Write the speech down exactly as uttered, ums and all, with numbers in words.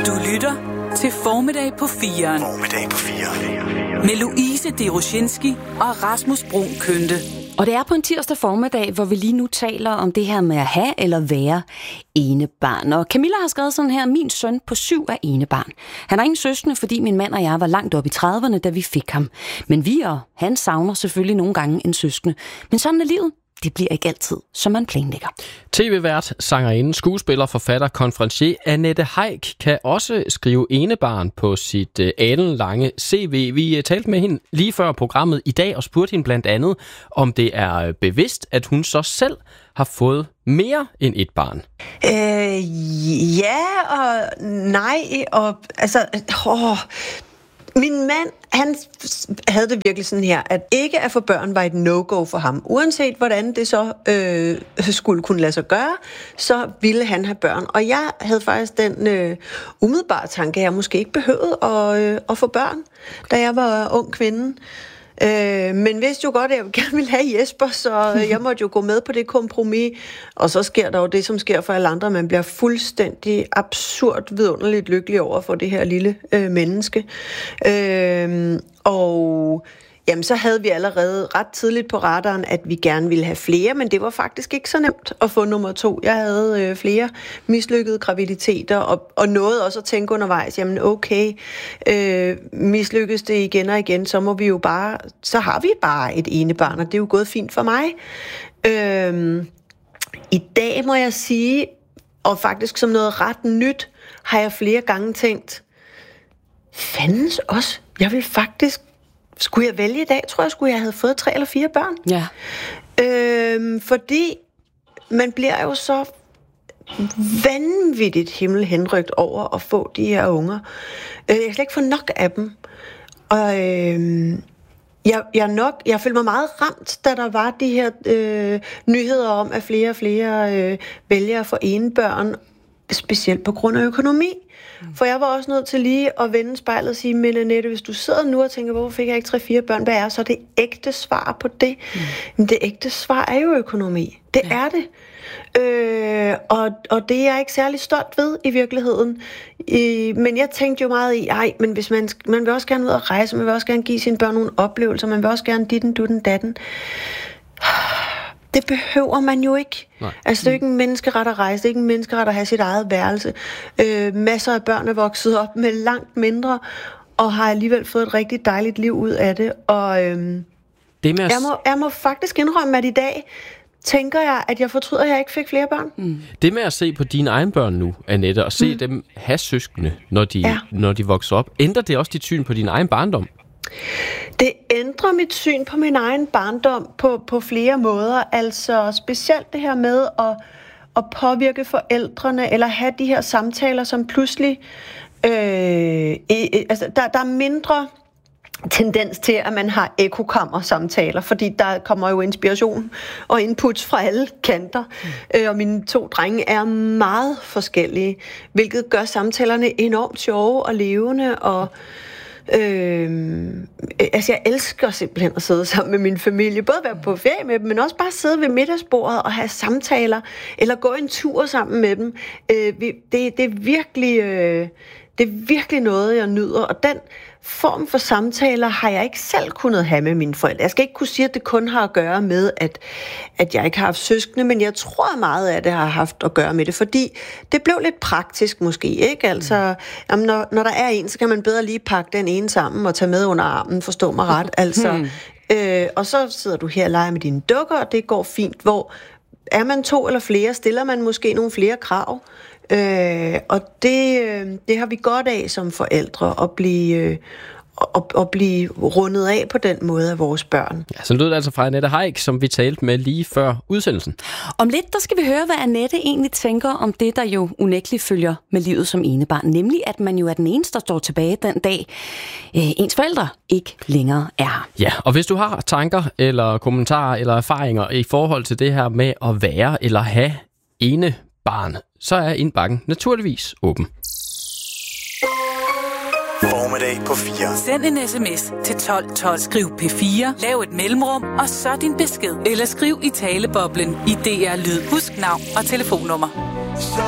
Du lytter til Formiddag på firen. Formiddag på firen. Med Louise Deroshinski og Rasmus Brun Kønte. Og det er på en tirsdag formiddag, hvor vi lige nu taler om det her med at have eller være enebarn. Og Camilla har skrevet sådan her: min søn på syv er enebarn. Han har ingen søskende, fordi min mand og jeg var langt op i trediverne, da vi fik ham. Men vi og han savner selvfølgelig nogle gange en søskende. Men sådan er livet. Det bliver ikke altid, som man planlægger. T V-vært, sangerinde, skuespiller, forfatter, konferencier Annette Heick kan også skrive enebarn på sit uh, alenlange C V. Vi uh, talte med hende lige før programmet i dag og spurgte hende blandt andet, om det er uh, bevidst, at hun så selv har fået mere end et barn. Øh, ja og nej. Og, altså, åh, min mand, han havde det virkelig sådan her, at ikke at få børn var et no-go for ham. Uanset hvordan det så øh, skulle kunne lade sig gøre, så ville han have børn. Og jeg havde faktisk den øh, umiddelbare tanke, at jeg måske ikke behøvede at, øh, at få børn, da jeg var ung kvinde. Øh, men vidste jo godt, at jeg gerne ville have Jesper, så jeg måtte jo gå med på det kompromis. Og så sker der jo det, som sker for alle andre. Man bliver fuldstændig absurd vidunderligt lykkelig over for det her lille øh, menneske. Øh, og jamen, så havde vi allerede ret tidligt på radaren, at vi gerne ville have flere, men det var faktisk ikke så nemt at få nummer to. Jeg havde øh, flere mislykkede graviditeter, og, og nåede også at tænke undervejs, jamen okay, øh, mislykkes det igen og igen, så må vi jo bare, så har vi bare et enebarn, og det er jo gået fint for mig. Øh, I dag må jeg sige, og faktisk som noget ret nyt, har jeg flere gange tænkt, fandens også, jeg vil faktisk, skulle jeg vælge i dag, tror jeg, skulle jeg have fået tre eller fire børn. Ja. Øhm, fordi man bliver jo så vanvittigt himmelhenrygt over at få de her unger. Øh, jeg kan slet ikke få nok af dem. Og øh, jeg, jeg, nok, jeg følte mig meget ramt, da der var de her øh, nyheder om, at flere og flere øh, vælger at få enebørn, specielt på grund af økonomi. For jeg var også nødt til lige at vende spejlet og sige, men Annette, hvis du sidder nu og tænker, hvorfor fik jeg ikke tre fire børn, hvad er så det ægte svar på det? Mm. Men det ægte svar er jo økonomi. Det ja. er det. Øh, og, og det er jeg ikke særlig stolt ved i virkeligheden. Øh, men jeg tænkte jo meget i, ej, men hvis man, man vil også gerne ud og rejse, man vil også gerne give sine børn nogle oplevelser, man vil også gerne ditten, dutten, datten. Det behøver man jo ikke. Nej. Altså, det er jo ikke en menneskeret at rejse, det er ikke en menneskeret at have sit eget værelse. Øh, masser af børn er vokset op med langt mindre, og har alligevel fået et rigtig dejligt liv ud af det. Og øhm, det med at... jeg, må, jeg må faktisk indrømme, at i dag tænker jeg, at jeg fortryder, at jeg ikke fik flere børn. Mm. Det med at se på dine egne børn nu, Annette, og se mm. dem have søskende, når de, ja. når de vokser op, ændrer det også dit syn på din egen barndom? Det ændrer mit syn på min egen barndom på, på flere måder. Altså specielt det her med at, at påvirke forældrene, eller have de her samtaler, som pludselig... Øh, øh, altså, der, der er mindre tendens til, at man har ekokammer-samtaler, fordi der kommer jo inspiration og inputs fra alle kanter. Mm. Øh, og mine to drenge er meget forskellige, hvilket gør samtalerne enormt sjove og levende, og Øh, altså jeg elsker simpelthen at sidde sammen med min familie, både være på ferie med dem, men også bare sidde ved middagsbordet og have samtaler, eller gå en tur sammen med dem. Øh, det, det er virkelig øh, det er virkelig noget, jeg nyder, og den form for samtaler har jeg ikke selv kunnet have med mine forældre. Jeg skal ikke kunne sige, at det kun har at gøre med, at, at jeg ikke har haft søskende, men jeg tror meget af det har haft at gøre med det, fordi det blev lidt praktisk måske, ikke? Altså, jamen, når, når der er en, så kan man bedre lige pakke den ene sammen og tage med under armen, forstå mig ret. Altså, øh, og så sidder du her og leger med dine dukker, og det går fint. Hvor er man to eller flere, stiller man måske nogle flere krav. Øh, og det, øh, det har vi godt af som forældre at blive, øh, at, at blive rundet af på den måde af vores børn. Ja, så lød det altså fra Annette Heick, som vi talte med lige før udsendelsen. Om lidt, der skal vi høre, hvad Annette egentlig tænker om det, der jo unægteligt følger med livet som enebarn. Nemlig, at man jo er den eneste, der står tilbage den dag, øh, ens forældre ikke længere er her. Ja, og hvis du har tanker eller kommentarer eller erfaringer i forhold til det her med at være eller have ene barn, så er indbakken naturligvis åben. Formiddag på fire. Send en sms til tolv tolv. Skriv P fire, lav et mellemrum, og så din besked. Eller skriv i taleboblen i D R Lyd. Husk navn og telefonnummer.